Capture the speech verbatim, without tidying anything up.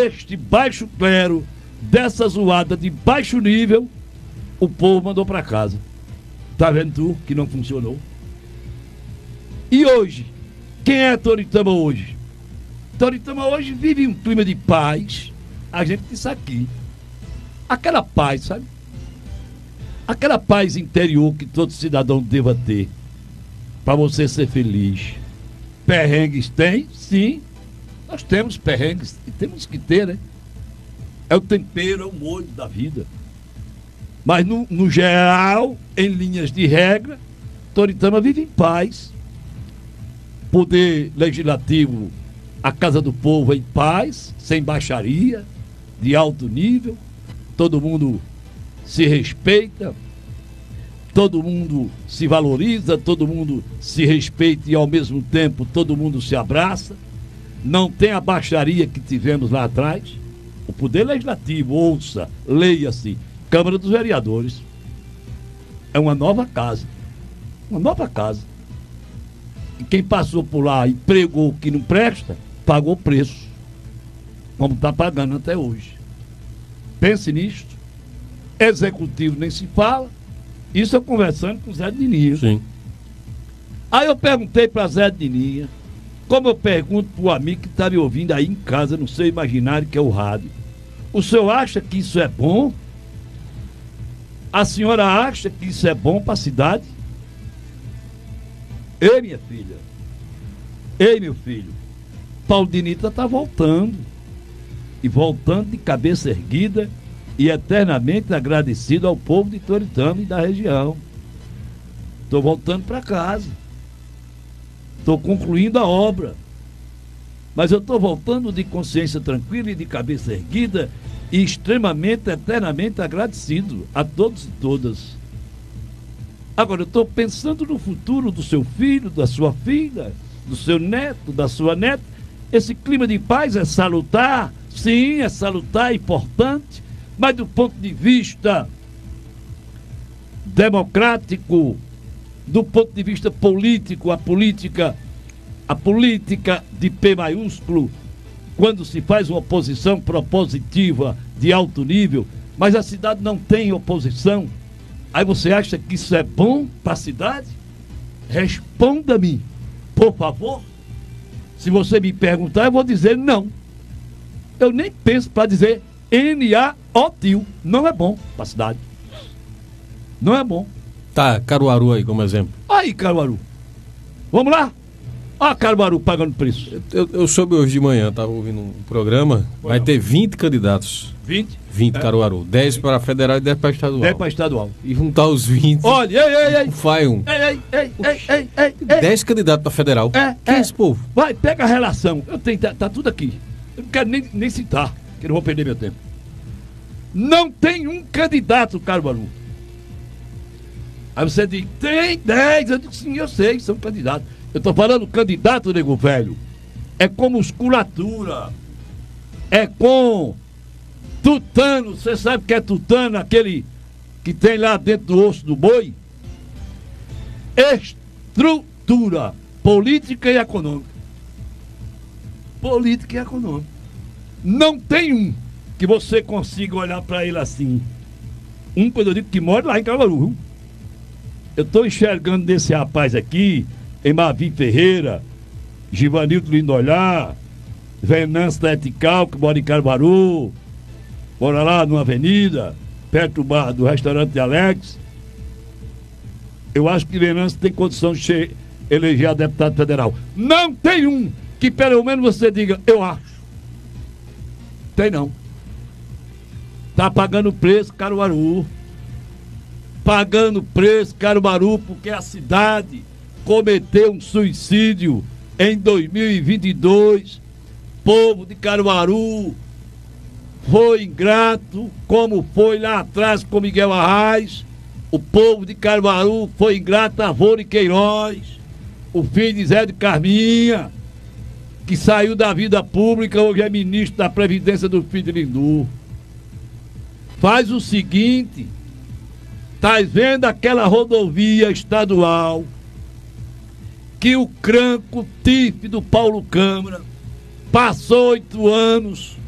deste baixo clero, dessa zoada de baixo nível, o povo mandou para casa. Tá vendo tu que não funcionou? E hoje, quem é Toritama hoje? Toritama hoje vive um clima de paz. A gente disse aqui. Aquela paz, sabe? Aquela paz interior que todo cidadão deva ter para você ser feliz. Perrengues tem? Sim. Nós temos perrengues e temos que ter, né? É o tempero, é o molho da vida. Mas no, no geral, em linhas de regra, Toritama vive em paz. Poder legislativo, a Casa do Povo em paz, sem baixaria, de alto nível. Todo mundo se respeita, todo mundo se valoriza, todo mundo se respeita e ao mesmo tempo todo mundo se abraça. Não tem a baixaria que tivemos lá atrás. O Poder Legislativo, ouça, leia-se, Câmara dos Vereadores. É uma nova casa. Uma nova casa. E quem passou por lá e pregou que não presta, pagou o preço. Como está pagando até hoje. Pense nisto. Executivo nem se fala. Isso eu conversando com o Zé Dininha. Sim. Aí eu perguntei para Zé Dininha, como eu pergunto para o amigo que está me ouvindo aí em casa, no seu imaginário, que é o rádio. O senhor acha que isso é bom? A senhora acha que isso é bom para a cidade? Ei, minha filha. Ei, meu filho. Paulo Dinita está voltando. E voltando de cabeça erguida e eternamente agradecido ao povo de Toritama e da região. Estou voltando para casa. Estou concluindo a obra. Mas eu estou voltando de consciência tranquila e de cabeça erguida e extremamente, eternamente agradecido a todos e todas. Agora, eu estou pensando no futuro do seu filho, da sua filha, do seu neto, da sua neta. Esse clima de paz é salutar, sim, é salutar, é importante, mas do ponto de vista democrático, do ponto de vista político, a política, a política de P maiúsculo, quando se faz uma oposição propositiva de alto nível, mas a cidade não tem oposição, aí você acha que isso é bom para a cidade? Responda-me, por favor. Se você me perguntar, eu vou dizer não. Eu nem penso para dizer N A O T I O. Não é bom para a cidade. Não é bom. Tá, Caruaru aí como exemplo. Aí, Caruaru. Vamos lá? Ó, Caruaru pagando preço. Eu, eu soube hoje de manhã, estava ouvindo um programa, Foi vai não. ter vinte candidatos. vinte? vinte é. Caruaru. dez para federal e dez para estadual. dez para estadual. E juntar os vinte. Olha, ei, ei, ei. Faz um. Ei, ei, ei, ei, ei, ei, ei. dez candidatos para federal. É, Quem é é esse povo? Vai, pega a relação. Eu tenho, tá, tá tudo aqui. Eu não quero nem, nem citar, que eu não vou perder meu tempo. Não tem um candidato, Caruaru. Aí você diz, tem dez. Eu digo, sim, eu sei, são candidatos. Eu tô falando candidato, nego velho. É com musculatura. É com tutano. Você sabe o que é tutano? Aquele que tem lá dentro do osso do boi? Estrutura política e econômica. Política e econômica. Não tem um que você consiga olhar para ele assim. Um, quando eu digo que mora lá em Caruaru. Eu estou enxergando desse rapaz aqui, em Mavi Ferreira, Givanildo Lindolhar, Venâncio da Etical, que mora em Caruaru, mora lá numa avenida, perto do bar do restaurante de Alex. Eu acho que Venâncio tem condição de che- eleger a deputado federal. Não tem um que pelo menos você diga, eu acho. Tem não. Tá pagando preço, Caruaru. Pagando preço, Caruaru, porque a cidade cometeu um suicídio em dois mil e vinte e dois. Povo de Caruaru foi ingrato, como foi lá atrás com Miguel Arraes. O povo de Caruaru foi ingrato a Vore Queiroz, o filho de Zé de Carminha, que saiu da vida pública, hoje é ministro da Previdência do filho de Lindu. Faz o seguinte, tá vendo aquela rodovia estadual que o cranco T I F do Paulo Câmara passou oito anos